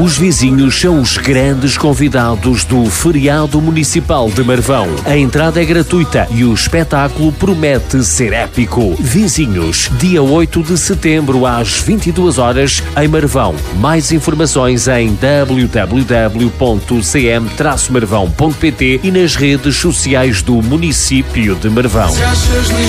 Os vizinhos são os grandes convidados do Feriado Municipal de Marvão. A entrada é gratuita e o espetáculo promete ser épico. Vizinhos, dia 8 de setembro às 22 horas em Marvão. Mais informações em www.cm-marvão.pt e nas redes sociais do município de Marvão.